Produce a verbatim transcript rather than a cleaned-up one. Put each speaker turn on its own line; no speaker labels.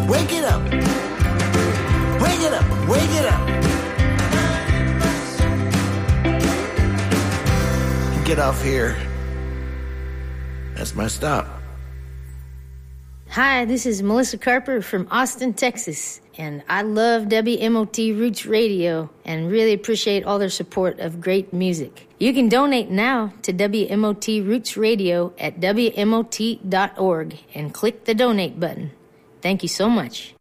Wake it up. Wake it up. Wake it up. Get off here. That's my stop.
Hi, this is Melissa Carper from Austin, Texas, and I love W M O T Roots Radio and really appreciate all their support of great music. You can donate now to W M O T Roots Radio at W M O T dot org and click the donate button. Thank you so much.